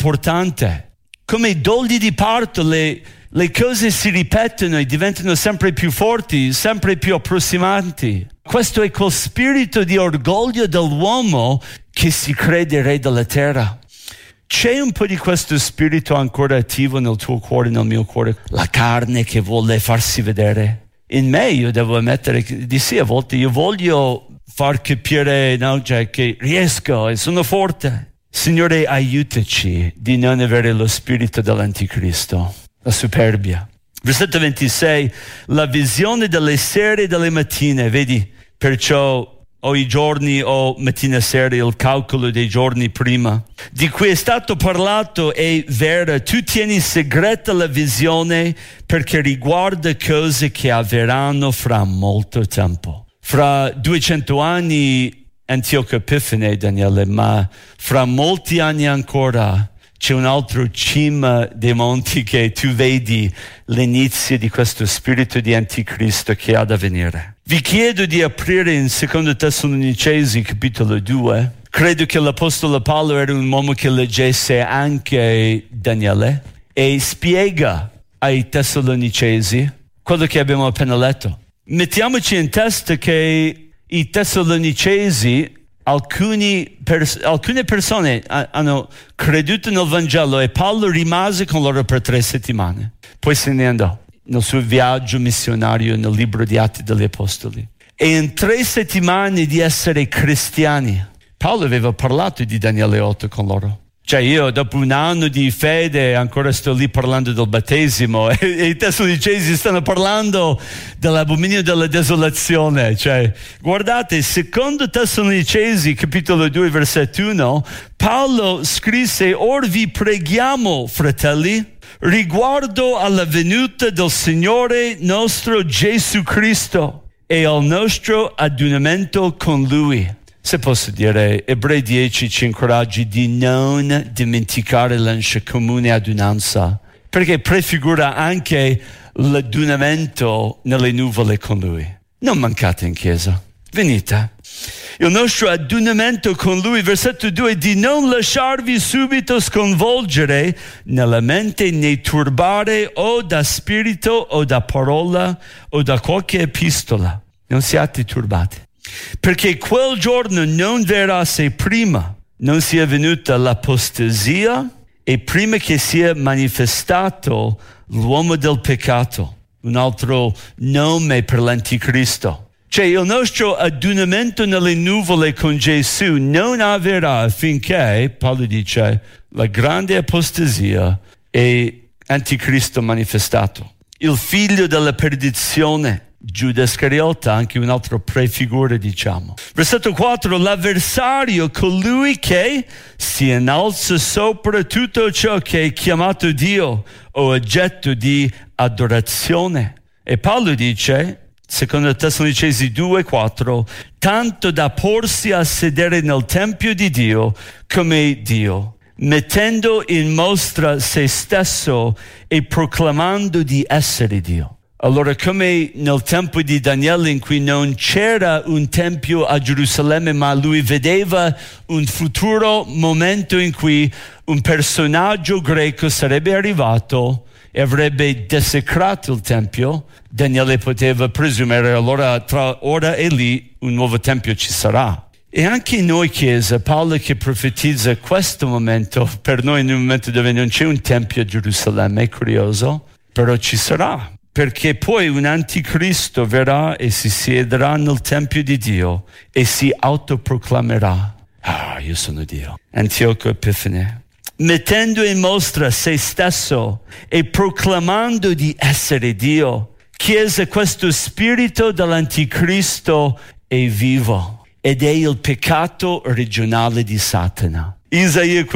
importante. Come dogli di parto le cose si ripetono e diventano sempre più forti, sempre più approssimanti. Questo è quel spirito di orgoglio dell'uomo che si crede re della terra. C'è un po' di questo spirito ancora attivo nel tuo cuore, nel mio cuore? La carne che vuole farsi vedere. In me io devo ammettere di sì, a volte io voglio far capire, no, cioè, che riesco e sono forte. Signore, aiutaci di non avere lo spirito dell'anticristo, la superbia. Versetto 26, la visione delle sere e delle mattine, vedi, perciò o i giorni o mattina sera, il calcolo dei giorni prima, di cui è stato parlato è vera. Tu tieni segreta la visione perché riguarda cose che avverranno fra molto tempo. Fra 200 anni Antioco Epifane, Daniele, ma fra molti anni ancora c'è un altro cima dei monti che tu vedi l'inizio di questo spirito di anticristo che ha da venire. Vi chiedo di aprire in 2 Tessalonicesi capitolo 2. Credo che l'Apostolo Paolo era un uomo che leggesse anche Daniele e spiega ai Tessalonicesi quello che abbiamo appena letto. Mettiamoci in testa che i Tessalonicesi, alcune persone hanno creduto nel Vangelo e Paolo rimase con loro per 3 settimane. Poi se ne andò nel suo viaggio missionario nel libro di Atti degli Apostoli. E in 3 settimane di essere cristiani, Paolo aveva parlato di Daniele 8 con loro. Cioè io dopo un anno di fede ancora sto lì parlando del battesimo e i Tessalonicesi stanno parlando dell'abominio della desolazione. Cioè guardate, secondo Tessalonicesi capitolo 2 versetto 1, Paolo scrisse: or vi preghiamo, fratelli, riguardo alla venuta del Signore nostro Gesù Cristo e al nostro adunamento con Lui. Se posso dire, Ebrei 10 ci incoraggi di non dimenticare la comune adunanza, perché prefigura anche l'adunamento nelle nuvole con Lui. Non mancate in chiesa, venite. Il nostro adunamento con Lui, versetto 2, di non lasciarvi subito sconvolgere nella mente né turbare o da spirito o da parola o da qualche epistola. Non siate turbati. Perché quel giorno non verrà se prima non sia venuta l'apostasia e prima che sia manifestato l'uomo del peccato, un altro nome per l'anticristo. Cioè il nostro adunamento nelle nuvole con Gesù non avverrà affinché, Paolo dice, la grande apostasia e anticristo manifestato. Il figlio della perdizione, Giuda Iscariota, anche un altro prefigura, diciamo. Versetto 4, l'avversario, colui che si innalza sopra tutto ciò che è chiamato Dio o oggetto di adorazione. E Paolo dice, secondo Tessalonicesi 2,4, tanto da porsi a sedere nel tempio di Dio come Dio, mettendo in mostra se stesso e proclamando di essere Dio. Allora, come nel tempo di Daniele in cui non c'era un tempio a Gerusalemme, ma lui vedeva un futuro momento in cui un personaggio greco sarebbe arrivato e avrebbe desecrato il tempio, Daniele poteva presumere allora tra ora e lì un nuovo tempio ci sarà. E anche noi Chiesa, Paolo che profetizza questo momento, per noi in un momento dove non c'è un tempio a Gerusalemme, è curioso, però ci sarà. Perché poi un anticristo verrà e si siederà nel tempio di Dio e si autoproclamerà: ah, io sono Dio. Antioco Epifane. Mettendo in mostra se stesso e proclamando di essere Dio. Chiesa, questo spirito dell'anticristo è vivo ed è il peccato originale di Satana. Isaia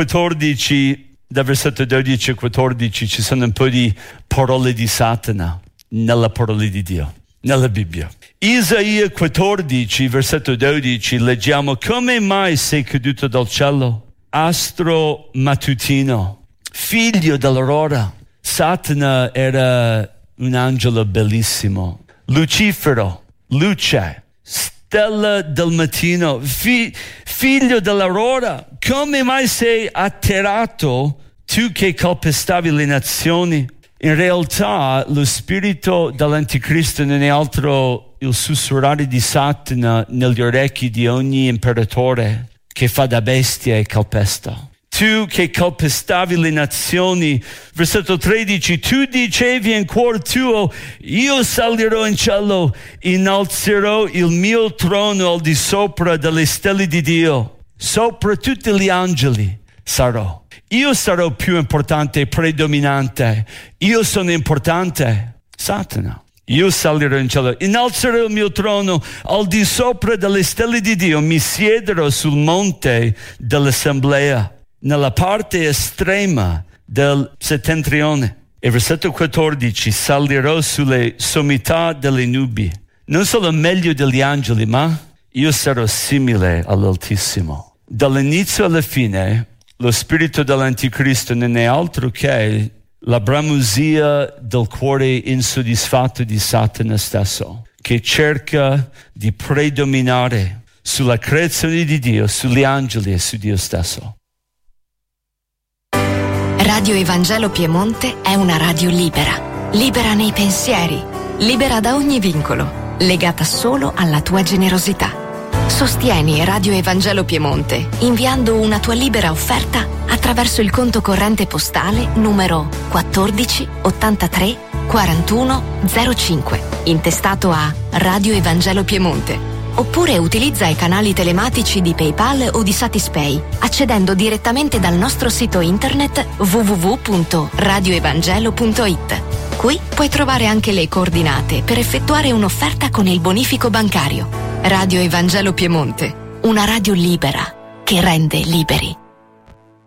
14, da versetto 12 a 14, ci sono un po' di parole di Satana nella parola di Dio, nella Bibbia. Isaia 14, versetto 12, leggiamo: come mai sei caduto dal cielo, astro mattutino, figlio dell'aurora? Satana era un angelo bellissimo, Lucifero, luce, stella del mattino, figlio dell'aurora. Come mai sei atterrato tu che calpestavi le nazioni. In realtà lo spirito dell'anticristo non è altro il sussurrare di Satana negli orecchi di ogni imperatore che fa da bestia e calpesta. Tu che calpestavi le nazioni, versetto 13, tu dicevi in cuor tuo, io salirò in cielo, innalzerò il mio trono al di sopra delle stelle di Dio, sopra tutti gli angeli sarò. Io sarò più importante e predominante, io sono importante, Satana. Io salirò in cielo, innalzerò il mio trono al di sopra delle stelle di Dio, mi siederò sul monte dell'assemblea, nella parte estrema del settentrione. E versetto 14, salirò sulle sommità delle nubi, non solo meglio degli angeli, ma io sarò simile all'Altissimo. Dall'inizio alla fine, lo spirito dell'anticristo non è altro che la bramosia del cuore insoddisfatto di Satana stesso, che cerca di predominare sulla creazione di Dio, sugli angeli e su Dio stesso. Radio Evangelo Piemonte è una radio libera, libera nei pensieri, libera da ogni vincolo, legata solo alla tua generosità. Sostieni Radio Evangelo Piemonte inviando una tua libera offerta attraverso il conto corrente postale numero 14 83 41 05, intestato a Radio Evangelo Piemonte. Oppure utilizza i canali telematici di PayPal o di Satispay, accedendo direttamente dal nostro sito internet www.radioevangelo.it. Qui puoi trovare anche le coordinate per effettuare un'offerta con il bonifico bancario. Radio Evangelo Piemonte, una radio libera che rende liberi.